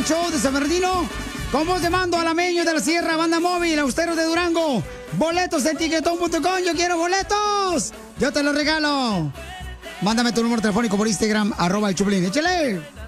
el show de San Bernardino. Con voz de mando, alameños de la Sierra, Banda Móvil, Austeros de Durango. Boletos en tiquetón.com. Yo quiero boletos. Yo te los regalo. Mándame tu número telefónico por Instagram, @el Choplin. ¡Échale!